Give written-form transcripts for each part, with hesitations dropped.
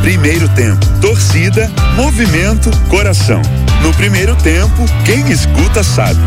Primeiro tempo, torcida, movimento, coração. No primeiro tempo, quem escuta sabe.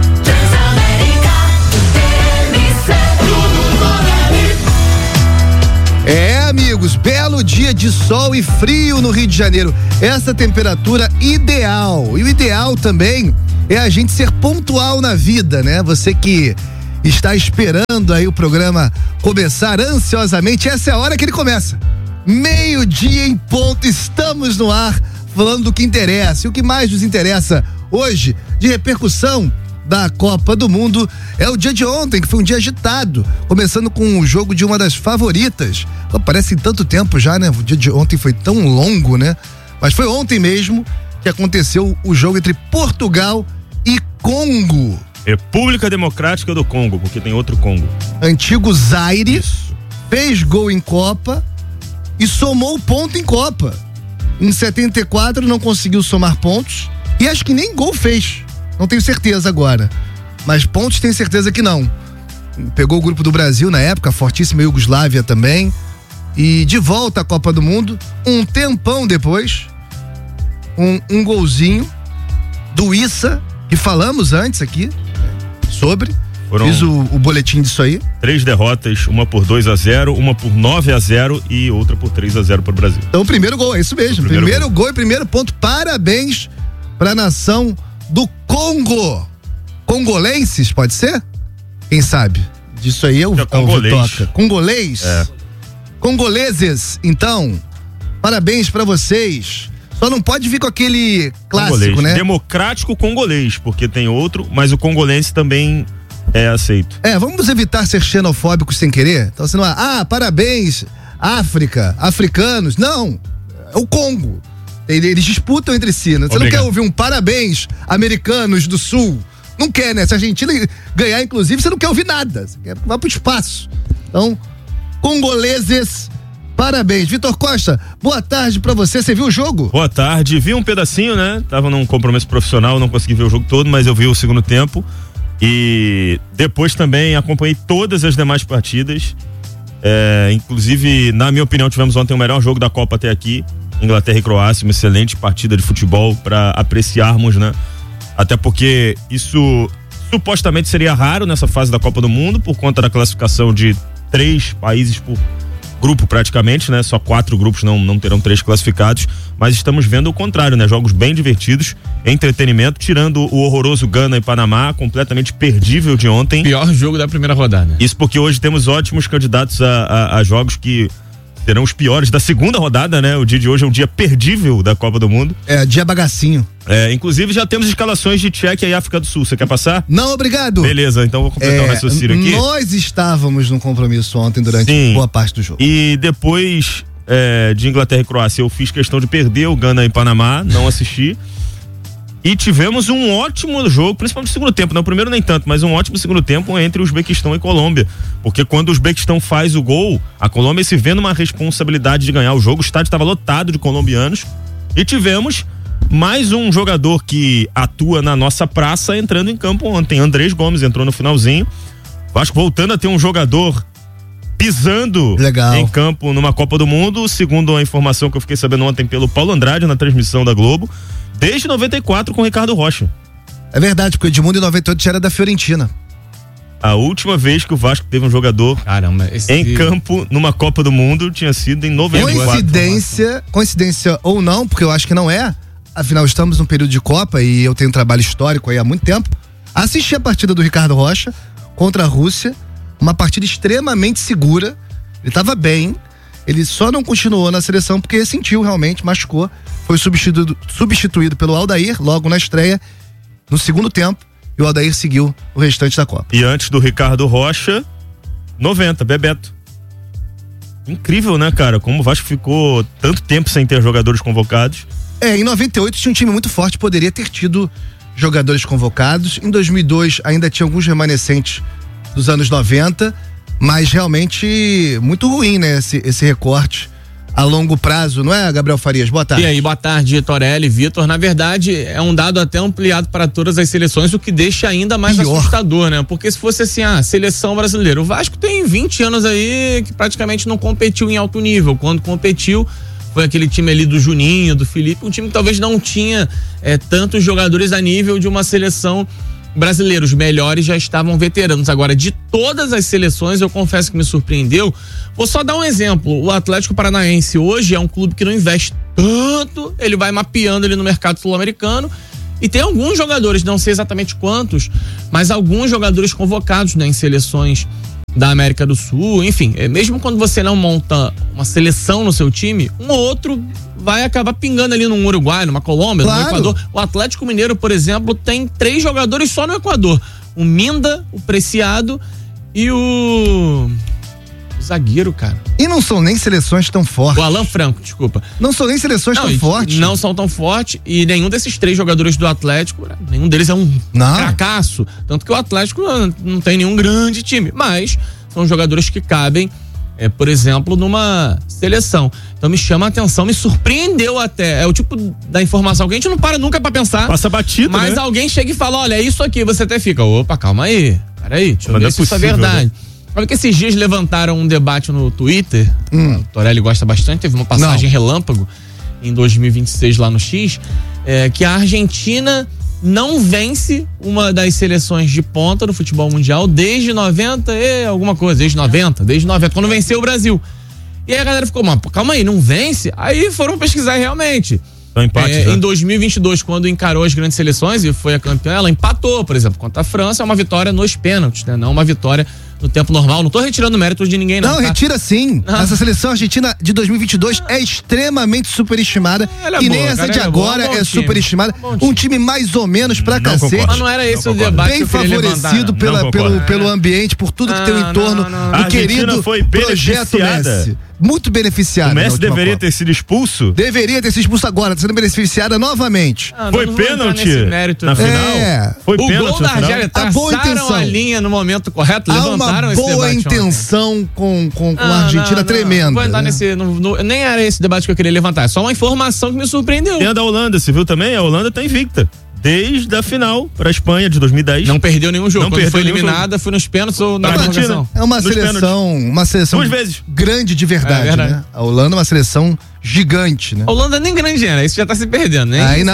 Amigos, belo dia de sol e frio no Rio de Janeiro. Essa temperatura ideal. E o ideal também é a gente ser pontual na vida, né? Você que está esperando aí o programa começar ansiosamente, essa é a hora que ele começa. 12:00 em ponto, estamos no ar falando do que interessa. E o que mais nos interessa hoje de repercussão da Copa do Mundo é o dia de ontem, que foi um dia agitado, começando com o jogo de uma das favoritas. Parece tanto tempo já, né? O dia de ontem foi tão longo, né? Mas foi ontem mesmo que aconteceu o jogo entre Portugal e Congo. República Democrática do Congo, porque tem outro Congo. Antigo Zaire. Fez gol em Copa e somou ponto em Copa. Em 74 não conseguiu somar pontos e acho que nem gol fez. Não tenho certeza agora, mas pontos tenho certeza que não. Pegou o grupo do Brasil na época, a fortíssima Iugoslávia também, e de volta à Copa do Mundo, um tempão depois, um golzinho do Issa, que falamos antes aqui sobre. Fiz o boletim disso aí. 3 derrotas, uma por 2-0, uma por 9-0 e outra por 3-0 para o Brasil. Então o primeiro gol, é isso mesmo, primeiro gol e primeiro ponto. Parabéns para a nação do Congo. Congolenses, pode ser? Quem sabe? Disso aí é o Vitoca. Congolês? É. Congoleses, então, parabéns pra vocês. Só não pode vir com aquele clássico, congolês, né? Democrático congolês, porque tem outro, mas o congolense também é aceito. Vamos evitar ser xenofóbicos sem querer? Então, você não parabéns, África, africanos. Não, é o Congo. Eles disputam entre si, né? Você não quer ouvir um parabéns, americanos do sul. Não quer, né? Se a Argentina ganhar, inclusive, você não quer ouvir nada. Você quer vá pro espaço. Então, congoleses, parabéns. Vitor Costa, boa tarde pra você. Você viu o jogo? Boa tarde. Vi um pedacinho, né? Tava num compromisso profissional, não consegui ver o jogo todo, mas eu vi o segundo tempo. E depois também acompanhei todas as demais partidas. Inclusive, na minha opinião, tivemos ontem o melhor jogo da Copa até aqui. Inglaterra e Croácia, uma excelente partida de futebol para apreciarmos, né? Até porque isso supostamente seria raro nessa fase da Copa do Mundo, por conta da classificação de 3 países por grupo praticamente, né? Só 4 grupos não terão 3 classificados, mas estamos vendo o contrário, né? Jogos bem divertidos, entretenimento, tirando o horroroso Gana e Panamá, completamente perdível de ontem. Pior jogo da primeira rodada. Isso porque hoje temos ótimos candidatos a jogos que serão os piores da segunda rodada, né? O dia de hoje é um dia perdível da Copa do Mundo. Dia bagacinho. Inclusive já temos escalações de Tchequia e África do Sul. Você quer passar? Não, obrigado. Beleza, então vou completar o raciocínio aqui. Nós estávamos num compromisso ontem durante boa parte do jogo. E depois de Inglaterra e Croácia, eu fiz questão de perder o Gana e Panamá, não assisti. E tivemos um ótimo jogo, principalmente no segundo tempo, não, o primeiro nem tanto, mas um ótimo segundo tempo entre o Uzbequistão e Colômbia, porque quando o Uzbequistão faz o gol, a Colômbia se vê numa responsabilidade de ganhar o jogo, o estádio estava lotado de colombianos, e tivemos mais um jogador que atua na nossa praça entrando em campo ontem. Andrés Gomes entrou no finalzinho, Vasco voltando a ter um jogador pisando em campo numa Copa do Mundo, segundo a informação que eu fiquei sabendo ontem pelo Paulo Andrade na transmissão da Globo, desde 94 com o Ricardo Rocha. É verdade, porque o Edmundo em 98 já era da Fiorentina. A última vez que o Vasco teve um jogador em campo numa Copa do Mundo tinha sido em 94. Coincidência ou não, porque eu acho que não é. Afinal, estamos num período de Copa e eu tenho um trabalho histórico aí há muito tempo. Assisti a partida do Ricardo Rocha contra a Rússia, uma partida extremamente segura. Ele estava bem. Ele só não continuou na seleção porque sentiu realmente, machucou. Foi substituído pelo Aldair logo na estreia, no segundo tempo, e o Aldair seguiu o restante da Copa. E antes do Ricardo Rocha, 90, Bebeto. Incrível, né, cara? Como o Vasco ficou tanto tempo sem ter jogadores convocados. Em 98 tinha um time muito forte, poderia ter tido jogadores convocados. Em 2002 ainda tinha alguns remanescentes dos anos 90, mas realmente muito ruim, né, esse recorte a longo prazo, não é, Gabriel Farias? Boa tarde. E aí, boa tarde, Torelli, Vitor. Na verdade, é um dado até ampliado para todas as seleções, o que deixa ainda mais assustador, né? Porque se fosse assim, seleção brasileira, o Vasco tem 20 anos aí que praticamente não competiu em alto nível. Quando competiu, foi aquele time ali do Juninho, do Felipe, um time que talvez não tinha tantos jogadores a nível de uma seleção brasileira. Os melhores já estavam veteranos. Agora, de todas as seleções, eu confesso que me surpreendeu. Vou só dar um exemplo. O Atlético Paranaense hoje é um clube que não investe tanto, ele vai mapeando ali no mercado sul-americano e tem alguns jogadores, não sei exatamente quantos, mas alguns jogadores convocados, né, em seleções da América do Sul, enfim, mesmo quando você não monta uma seleção no seu time, um ou outro vai acabar pingando ali num Uruguai, numa Colômbia, no Equador. O Atlético Mineiro, por exemplo, tem 3 jogadores só no Equador. O Minda, o Preciado e o zagueiro, cara. E não são nem seleções tão fortes. O Alan Franco, desculpa. Não são nem seleções tão fortes. Não são tão fortes e nenhum desses 3 jogadores do Atlético, nenhum deles é um fracasso. Tanto que o Atlético não tem nenhum grande time, mas são jogadores que cabem, por exemplo, numa seleção. Então me chama a atenção, me surpreendeu até. É o tipo da informação que a gente não para nunca pra pensar. Passa batido, mas alguém chega e fala, olha, é isso aqui, você até fica, opa, calma aí, peraí, deixa eu ver se isso é verdade. Né? Olha que esses dias levantaram um debate no Twitter, o Torelli gosta bastante, teve uma passagem relâmpago em 2026 lá no X, que a Argentina não vence uma das seleções de ponta do futebol mundial desde 90 desde 90, quando venceu o Brasil. E aí a galera ficou, mas calma aí, não vence? Aí foram pesquisar realmente. Em 2022, quando encarou as grandes seleções e foi a campeã, ela empatou, por exemplo, contra a França, é uma vitória nos pênaltis, né? Não uma vitória no tempo normal. Não tô retirando méritos de ninguém, não. Não, tá? Retira sim. Essa seleção argentina de 2022 é extremamente superestimada. E nem essa de agora é superestimada. Um time mais ou menos pra cacete. Mas não era esse o debate. Bem favorecido pelo ambiente, por tudo que tem em torno do querido projeto Messi. Muito beneficiada. O Messi deveria ter sido expulso? Deveria ter sido expulso agora, tá sendo beneficiada novamente. Foi pênalti na final? Foi pênalti. O gol da Argélia, traçaram a linha no momento correto, levantaram esse debate. Boa intenção com a Argentina tremenda. Não vou entrar nesse, nem era esse debate que eu queria levantar, é só uma informação que me surpreendeu. Tem a da Holanda, você viu também? A Holanda tá invicta. Desde a final para a Espanha de 2010. Não perdeu nenhum jogo. Quando foi eliminada, foi nos pênaltis ou na prorrogação. É uma seleção 2 vezes. Grande de verdade, né? A Holanda é uma seleção gigante, né? A Holanda nem grande era, isso já tá se perdendo, né? Não.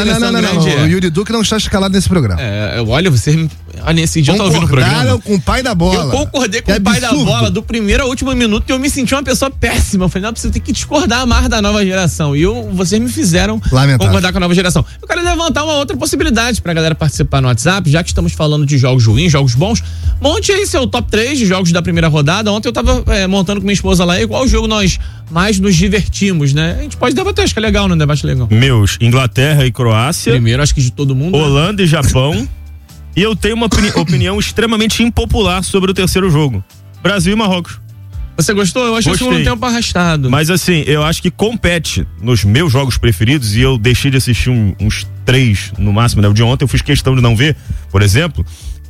O Yuri Duque não está escalado nesse programa. Olha, nesse dia eu tava ouvindo o programa. Concordaram com o pai da bola. Eu concordei com o pai da bola do primeiro ao último minuto e eu me senti uma pessoa péssima. Eu falei, não, você tem que discordar mais da nova geração. E vocês me fizeram concordar com a nova geração. Eu quero levantar uma outra possibilidade pra galera participar no WhatsApp, já que estamos falando de jogos ruins, jogos bons. Monte aí seu top 3 de jogos da primeira rodada. Ontem eu tava montando com minha esposa lá qual jogo nós mais nos divertimos, né? A gente pode debater, acho que é legal, né? Um debate legal. Meus, Inglaterra e Croácia. Primeiro, acho que de todo mundo. Holanda e Japão. E eu tenho uma opinião extremamente impopular sobre o terceiro jogo. Brasil e Marrocos. Você gostou? Eu achei o segundo tempo arrastado. Mas assim, eu acho que compete nos meus jogos preferidos, e eu deixei de assistir uns 3 no máximo, né? O de ontem eu fiz questão de não ver, por exemplo.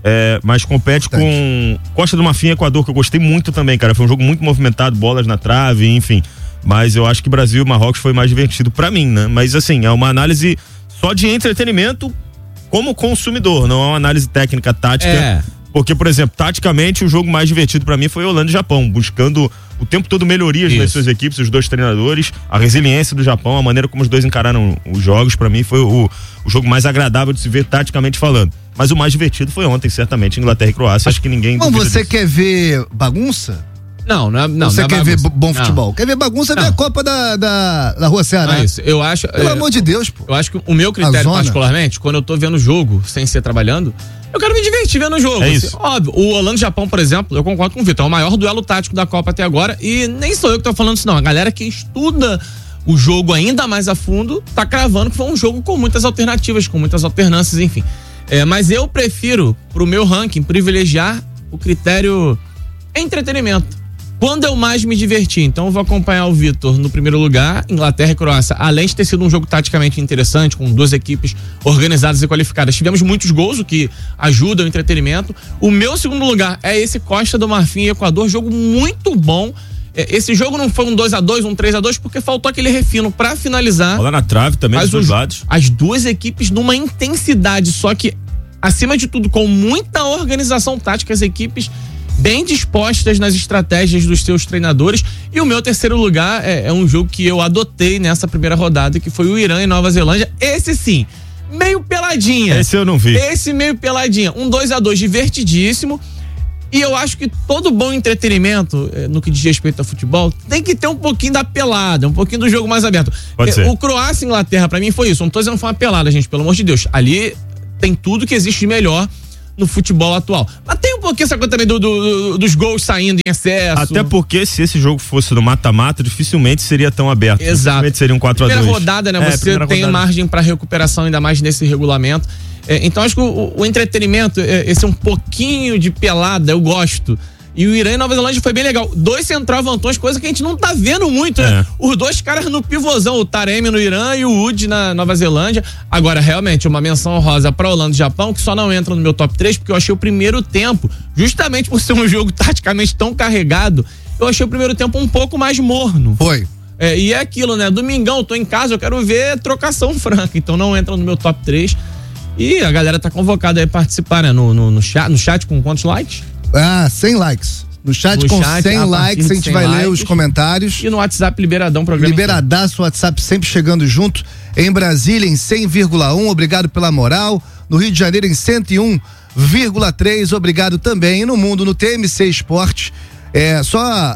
Mas compete com Costa do Marfim e Equador, que eu gostei muito também, cara. Foi um jogo muito movimentado, bolas na trave, enfim. Mas eu acho que Brasil e Marrocos foi mais divertido pra mim, né? Mas assim, é uma análise só de entretenimento como consumidor, não é uma análise técnica, tática. Porque, por exemplo, taticamente, o jogo mais divertido pra mim foi Holanda e Japão, buscando o tempo todo melhorias nas suas equipes, os dois treinadores, a resiliência do Japão, a maneira como os dois encararam os jogos, pra mim foi o jogo mais agradável de se ver taticamente falando. Mas o mais divertido foi ontem, certamente, Inglaterra e Croácia. Acho que ninguém. Bom, você quer ver bagunça? Não. Você não quer ver bom futebol? Quer ver bagunça? Vê a Copa da Rua Ceará. Não é isso. Eu acho. Pelo amor de Deus, pô. Eu acho que o meu critério, particularmente, quando eu tô vendo o jogo, sem ser trabalhando, eu quero me divertir vendo o jogo. É isso. Óbvio, o Holanda e Japão, por exemplo, eu concordo com o Vitor, é o maior duelo tático da Copa até agora. E nem sou eu que tô falando isso, não. A galera que estuda o jogo ainda mais a fundo tá cravando que foi um jogo com muitas alternativas, com muitas alternâncias, enfim. Mas eu prefiro, pro meu ranking, privilegiar o critério entretenimento. Quando eu mais me diverti, então eu vou acompanhar o Vitor no primeiro lugar, Inglaterra e Croácia. Além de ter sido um jogo taticamente interessante, com 2 equipes organizadas e qualificadas, tivemos muitos gols, o que ajuda o entretenimento. O meu segundo lugar é esse Costa do Marfim e Equador, jogo muito bom. Esse jogo não foi um 2-2, um 3-2, porque faltou aquele refino pra finalizar. Bola na trave também, dos dois lados. As 2 equipes numa intensidade, só que, acima de tudo, com muita organização tática, as equipes bem dispostas nas estratégias dos seus treinadores. E o meu terceiro lugar é um jogo que eu adotei nessa primeira rodada, que foi o Irã e Nova Zelândia. Esse sim, meio peladinha. Esse eu não vi. Esse meio peladinha. 1-2-2 divertidíssimo. E eu acho que todo bom entretenimento, no que diz respeito ao futebol, tem que ter um pouquinho da pelada, um pouquinho do jogo mais aberto. Pode ser. O Croácia e Inglaterra, pra mim, foi isso. Não tô dizendo que foi uma pelada, gente, pelo amor de Deus. Ali tem tudo que existe de melhor no futebol atual. Mas tem um pouquinho essa coisa também dos gols saindo em excesso. Até porque se esse jogo fosse no mata-mata, dificilmente seria tão aberto. Exato. Dificilmente seria um 4-2. Primeira rodada, né? Você tem margem para recuperação, ainda mais nesse regulamento. Então acho que o entretenimento, esse é um pouquinho de pelada, eu gosto. E o Irã e Nova Zelândia foi bem legal. 2 centroavantões, coisa que a gente não tá vendo muito, né? Os 2 caras no pivôzão, o Taremi no Irã e o Wood na Nova Zelândia. Agora, realmente, uma menção honrosa pra Holanda e Japão, que só não entra no meu top 3, porque eu achei o primeiro tempo, justamente por ser um jogo taticamente tão carregado, eu achei o primeiro tempo um pouco mais morno. Foi. E é aquilo, né? Domingão, tô em casa, eu quero ver trocação franca, então não entra no meu top 3. E a galera tá convocada aí a participar, né? No chat com quantos likes? 100 likes. No chat com 100 likes, a gente vai ler os comentários. E no WhatsApp, Liberadão, programa. Liberadaço, WhatsApp sempre chegando junto. Em Brasília, em 100,1, obrigado pela moral. No Rio de Janeiro, em 101,3, obrigado também. E no mundo, no TMC Esporte, só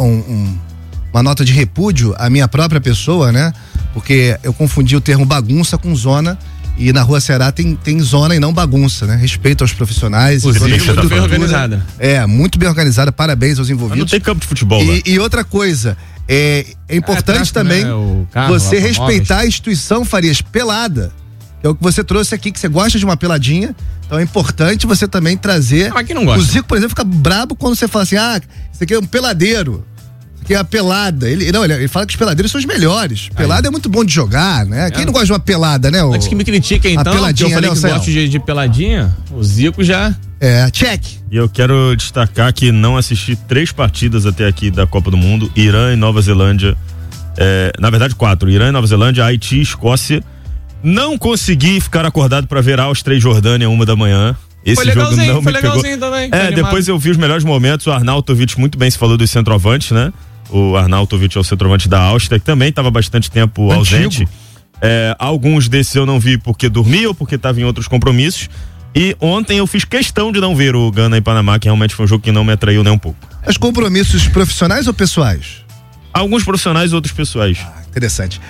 uma nota de repúdio à minha própria pessoa, né? Porque eu confundi o termo bagunça com zona. E na Rua Ceará tem zona e não bagunça, né? Respeito aos profissionais. Muito bem organizada. Muito bem organizada. Parabéns aos envolvidos. Mas não tem campo de futebol, né? E outra coisa, é importante também, né? Você respeitar a instituição Farias pelada. É o que você trouxe aqui, que você gosta de uma peladinha. Então é importante você também trazer. Mas quem não gosta? O Zico, por exemplo, fica brabo quando você fala assim: isso aqui é um peladeiro. Que é a pelada. Ele fala que os peladeiros são os melhores. Pelada é muito bom de jogar, né? Quem não gosta de uma pelada, né? Antes que me critica, então, que eu falei que gosto de peladinha, o Zico já... Check. E eu quero destacar que não assisti 3 partidas até aqui da Copa do Mundo: Irã e Nova Zelândia. Na verdade, 4. Irã e Nova Zelândia, Haiti e Escócia. Não consegui ficar acordado pra ver Áustria e Jordânia 1 da manhã. Esse jogo não me pegou. Também. Depois eu vi os melhores momentos. O Arnautovic, muito bem se falou dos centroavantes, né? O Arnautovic é o centroavante da Áustria, que também estava bastante tempo ausente. Alguns desses eu não vi porque dormia ou porque estava em outros compromissos. E ontem eu fiz questão de não ver o Gana e Panamá, que realmente foi um jogo que não me atraiu nem um pouco. Os compromissos profissionais ou pessoais? Alguns profissionais, outros pessoais. Interessante.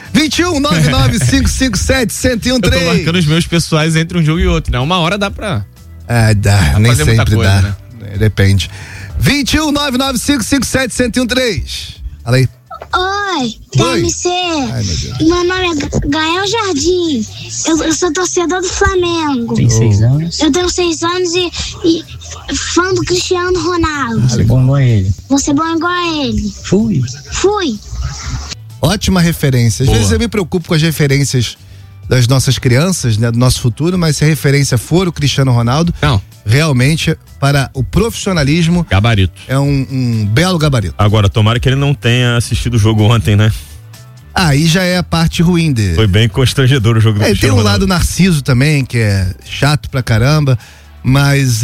21-99557-1013. Eu tô marcando os meus pessoais entre um jogo e outro, né? Uma hora dá pra... dá nem sempre coisa, dá. Né? Depende. 21-99557-1013. Fala aí. Oi, TMC. Meu nome é Gael Jardim. Eu sou torcedor do Flamengo. Tem 6 anos? Eu tenho 6 anos e fã do Cristiano Ronaldo. Você é bom igual a ele? Você é bom igual a ele. Fui. Ótima referência. Às vezes eu me preocupo com as referências das nossas crianças, né, do nosso futuro, mas se a referência for o Cristiano Ronaldo, realmente, para o profissionalismo, gabarito. É um belo gabarito. Agora, tomara que ele não tenha assistido o jogo ontem, né? Aí já é a parte ruim dele. Foi bem constrangedor o jogo do Cristiano Ronaldo. Tem um lado Narciso também, que é chato pra caramba, mas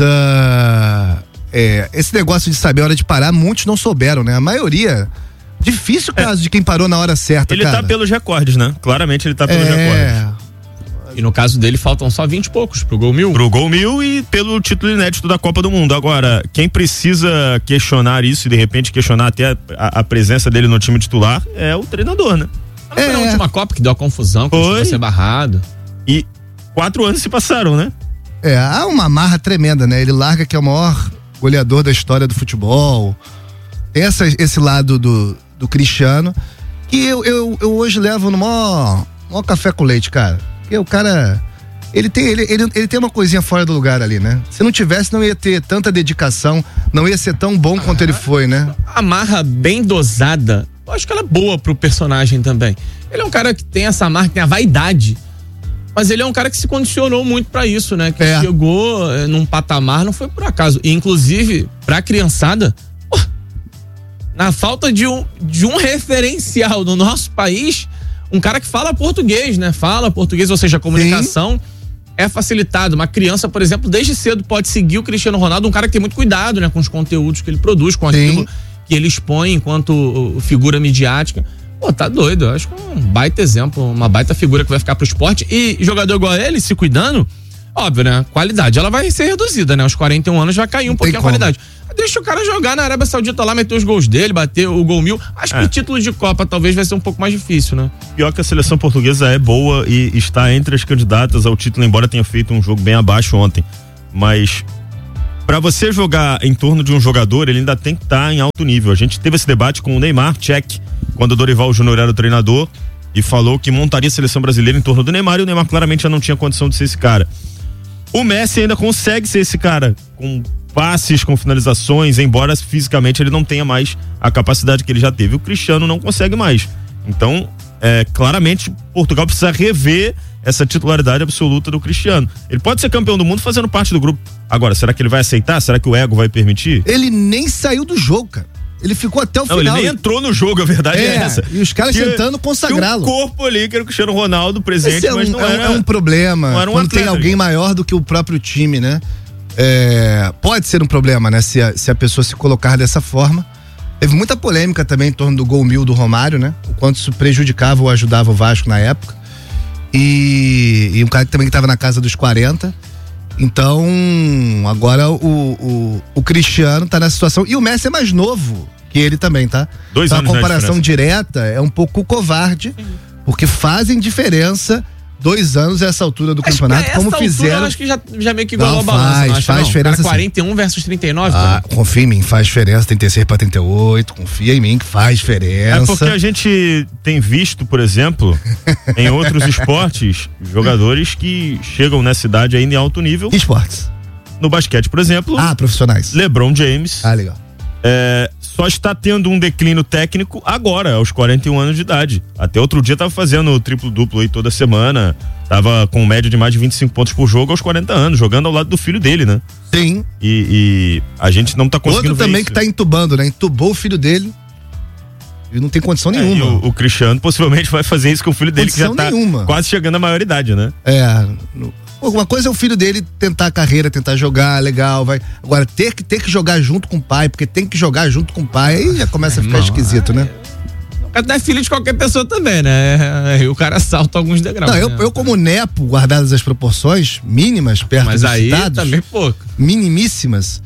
esse negócio de saber a hora de parar, muitos não souberam, né? A maioria... Difícil o caso de quem parou na hora certa, ele cara. Tá pelos recordes, né? Claramente ele tá pelos recordes. E no caso dele faltam só 20 e poucos pro gol 1000. Pro gol 1000 e pelo título inédito da Copa do Mundo. Agora, quem precisa questionar isso e de repente questionar até a presença dele no time titular é o treinador, né? Não foi na última Copa que deu a confusão, que foi ser barrado. E 4 anos se passaram, né? Há uma marra tremenda, né? Ele larga que é o maior goleador da história do futebol. Tem esse lado do Cristiano, que eu hoje levo no maior café com leite, cara. Porque o cara, ele tem uma coisinha fora do lugar ali, né? Se não tivesse, não ia ter tanta dedicação, não ia ser tão bom quanto ele foi, né? A marra bem dosada, eu acho que ela é boa pro personagem também. Ele é um cara que tem essa marra, tem a vaidade, mas ele é um cara que se condicionou muito pra isso, né? Que chegou num patamar, não foi por acaso. E inclusive, pra criançada, na falta de um referencial no nosso país, um cara que fala português, né? Fala português, ou seja, comunicação. é facilitado. Uma criança, por exemplo, desde cedo pode seguir o Cristiano Ronaldo, um cara que tem muito cuidado, né, com os conteúdos que ele produz, com aquilo que ele expõe enquanto figura midiática. Pô, tá doido. Eu acho que é um baita exemplo, uma baita figura que vai ficar pro esporte. E jogador igual a ele, se cuidando, óbvio, né? Qualidade, ela vai ser reduzida, né? Aos 41 anos vai cair um pouquinho a qualidade. Deixa o cara jogar na Arábia Saudita lá, meter os gols dele, bater o gol 1000. Acho que o título de Copa talvez vai ser um pouco mais difícil, né? Pior que a seleção portuguesa é boa e está entre as candidatas ao título, embora tenha feito um jogo bem abaixo ontem. Mas pra você jogar em torno de um jogador, ele ainda tem que estar em alto nível. A gente teve esse debate com o Neymar, quando o Dorival Júnior era o treinador e falou que montaria a seleção brasileira em torno do Neymar, e o Neymar claramente já não tinha condição de ser esse cara. O Messi ainda consegue ser esse cara, com passes, com finalizações, embora fisicamente ele não tenha mais a capacidade que ele já teve. O Cristiano não consegue mais. Então, claramente, Portugal precisa rever essa titularidade absoluta do Cristiano. Ele pode ser campeão do mundo fazendo parte do grupo. Agora, será que ele vai aceitar? Será que o ego vai permitir? Ele nem saiu do jogo, cara. Ele ficou até o final. Ele nem entrou no jogo, a verdade é essa. E os caras tentando consagrá-lo. Tinha um corpo ali que era o Cristiano Ronaldo presente, mas não era. É um problema. Não era um quando atleta, tem alguém maior do que o próprio time, né? Pode ser um problema, né? Se a pessoa se colocar dessa forma. Teve muita polêmica também em torno do gol 1000 do Romário, né? O quanto isso prejudicava ou ajudava o Vasco na época. E um cara que também estava na casa dos 40. Então, agora o Cristiano tá nessa situação. E o Messi é mais novo que ele também, tá? 2 então, anos. A comparação direta é um pouco covarde, porque fazem diferença 2 anos a essa altura do campeonato, como fizeram. Acho que já meio que igualou a balança. Faz diferença. 41 versus 39. Confia em mim, faz diferença. 36 para 38. Confia em mim que faz diferença. É porque a gente tem visto, por exemplo, em outros esportes, jogadores que chegam nessa idade ainda em alto nível. Esportes. No basquete, por exemplo. Profissionais. LeBron James. Legal. Só está tendo um declínio técnico agora, aos 41 anos de idade. Até outro dia tava fazendo triplo-duplo aí toda semana, tava com média de mais de 25 pontos por jogo aos 40 anos, jogando ao lado do filho dele, né? Sim. E a gente não tá conseguindo outro também isso. Que tá entubando, né? Entubou o filho dele e não tem condição nenhuma. E o Cristiano possivelmente vai fazer isso com o filho dele, que já tá quase chegando à maioridade, né? Uma coisa é o filho dele tentar a carreira, tentar jogar, legal, vai. Agora, ter que jogar junto com o pai, porque tem que jogar junto com o pai, aí já começa a ficar esquisito, né? O cara é filho de qualquer pessoa também, né? E o cara salta alguns degraus. Não, eu como nepo, guardadas as proporções mínimas, perto dos citados. Mas aí também pouco. Minimíssimas.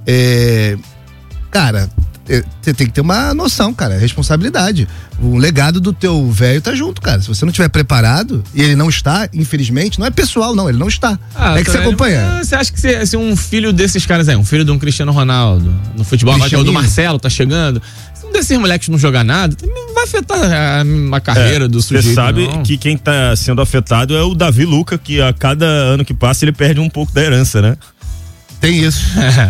Cara, você tem que ter uma noção, cara, responsabilidade. O legado do teu velho tá junto, cara. Se você não estiver preparado, e ele não está, infelizmente, não é pessoal, não, ele não está. Que você acompanha. Você acha que se um filho desses caras aí, um filho de um Cristiano Ronaldo, no futebol, agora que é o do Marcelo, tá chegando, se um desses moleques não jogar nada, não vai afetar a carreira do sujeito. Você sabe que quem tá sendo afetado é o Davi Luca, que a cada ano que passa ele perde um pouco da herança, né? Tem isso.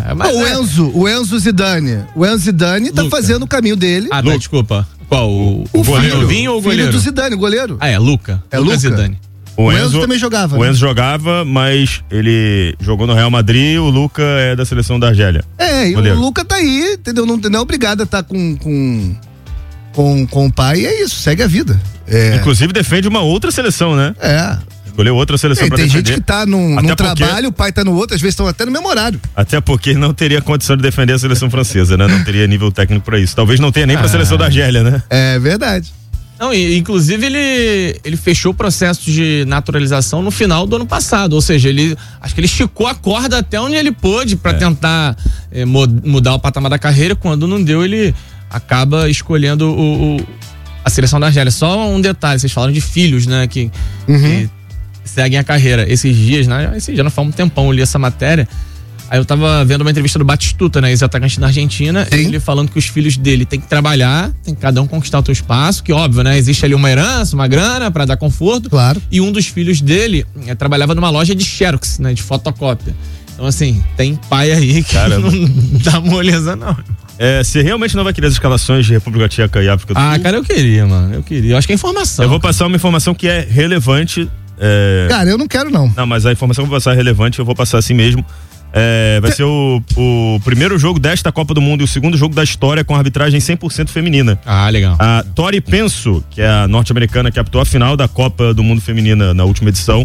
O Enzo Zidane. O Enzo Zidane tá fazendo o caminho dele. Desculpa. Qual? O goleiro? Novinho ou o goleiro? Filho do Zidane, goleiro. Luca. Luca Zidane. O Enzo também jogava. O Enzo jogava, mas ele jogou no Real Madrid, o Luca é da seleção da Argélia. E o Luca tá aí, entendeu? Não é obrigado a estar com o pai, e é isso, segue a vida. Inclusive defende uma outra seleção, né? Escolheu outra seleção pra defender. Tem gente que tá num trabalho, o pai tá no outro, às vezes estão até no mesmo horário. Até porque não teria condição de defender a seleção francesa, né? Não teria nível técnico pra isso. Talvez não tenha nem pra seleção da Argélia, né? É verdade. Não, inclusive ele fechou o processo de naturalização no final do ano passado, ou seja, acho que ele esticou a corda até onde ele pôde pra tentar mudar o patamar da carreira. Quando não deu, ele acaba escolhendo a seleção da Argélia. Só um detalhe, vocês falaram de filhos, né, que seguem a carreira. Esses dias, né, já não faz um tempão, eu li essa matéria. Aí eu tava vendo uma entrevista do Batistuta, né, ex-atacante da Argentina, ele falando que os filhos dele tem que trabalhar, tem que cada um conquistar o seu espaço, que óbvio, né, existe ali uma herança, uma grana pra dar conforto. Claro. E um dos filhos dele trabalhava numa loja de xerox, né, de fotocópia. Então assim, tem pai aí que não dá moleza não. Você realmente não vai querer as escalações de República Tcheca e África do Sul? Cara, eu queria, mano, eu acho que é informação. Eu vou passar uma informação que é relevante. Cara, eu não quero não. Não, mas a informação que eu vou passar é relevante, eu vou passar assim mesmo. Vai ser o primeiro jogo desta Copa do Mundo e o segundo jogo da história com arbitragem 100% feminina. Legal. A Tori Penso, que é a norte-americana que apitou a final da Copa do Mundo Feminina na última edição,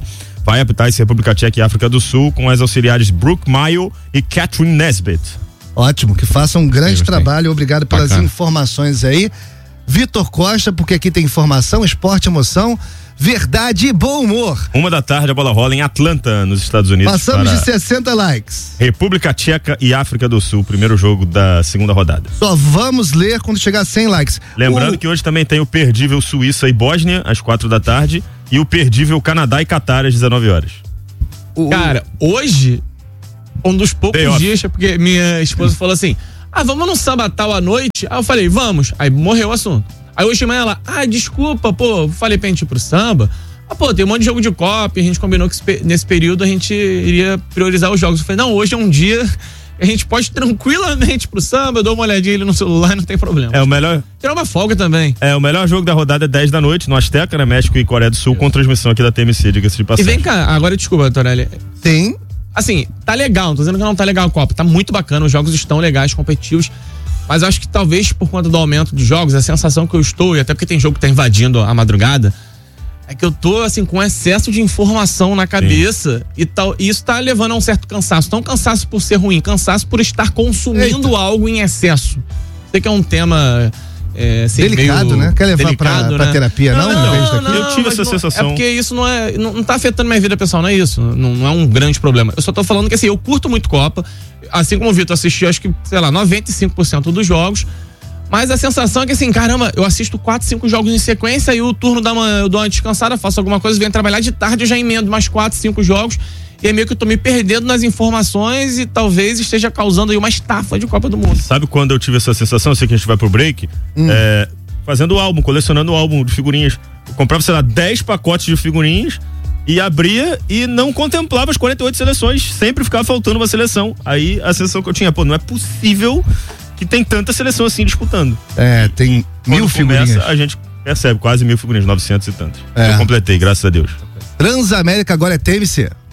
vai apitar esse República Tcheca e África do Sul com as auxiliares Brooke Mayo e Catherine Nesbitt. Ótimo, que façam um grande trabalho. Obrigado pelas informações aí. Vitor Costa, porque aqui tem informação, esporte, emoção, verdade e bom humor. 13h, a bola rola em Atlanta, nos Estados Unidos. Passamos de 60 likes. República Tcheca e África do Sul, primeiro jogo da segunda rodada. Só vamos ler quando chegar a 100 likes. Lembrando que hoje também tem o perdível Suíça e Bósnia, às 4h, e o perdível Canadá e Catar, às 19h. Cara, hoje, um dos poucos dias, porque minha esposa falou assim, vamos num samba tal à noite? Aí eu falei, vamos. Aí morreu o assunto. Aí hoje de manhã ela, desculpa, falei pra gente ir pro samba. Tem um monte de jogo de Copa, a gente combinou que nesse período a gente iria priorizar os jogos. Eu falei, não, hoje é um dia que a gente pode tranquilamente ir pro samba, eu dou uma olhadinha ali no celular, não tem problema. É o melhor. Tirar uma folga também. O melhor jogo da rodada é 10 da noite, no Azteca, né? México e Coreia do Sul, com transmissão aqui da TMC, diga-se de passagem. E vem cá, agora desculpa, Torelli. Sim. Assim, tá legal, não tô dizendo que não tá legal a Copa, tá muito bacana, os jogos estão legais, competitivos, mas eu acho que talvez por conta do aumento de jogos, a sensação que eu estou, e até porque tem jogo que tá invadindo a madrugada, é que eu tô assim com excesso de informação na cabeça e isso tá levando a um certo cansaço, não cansaço por ser ruim, cansaço por estar consumindo algo em excesso. Sei que é um tema assim, delicado, né? Quer levar pra terapia, não? Eu tive essa sensação. É porque isso não tá afetando minha vida pessoal, não é isso. Não é um grande problema. Eu só tô falando que assim, eu curto muito Copa. Assim como o Vitor assistiu, acho que, 95% dos jogos. Mas a sensação é que assim, caramba, eu assisto 4, 5 jogos em sequência e o turno da manhã eu dou uma descansada, faço alguma coisa, venho trabalhar de tarde, eu já emendo mais 4, 5 jogos. E é meio que eu tô me perdendo nas informações e talvez esteja causando aí uma estafa de Copa do Mundo. Sabe quando eu tive essa sensação? Eu sei que a gente vai pro break, fazendo álbum, colecionando álbum de figurinhas. Eu comprava, 10 pacotes de figurinhas e abria e não contemplava as 48 seleções. Sempre ficava faltando uma seleção. Aí a sensação que eu tinha, não é possível que tem tanta seleção assim disputando. Tem 1000 figurinhas. A gente percebe quase 1000 figurinhas, 900 e tantos. Eu completei, graças a Deus. Transamérica agora é TMC.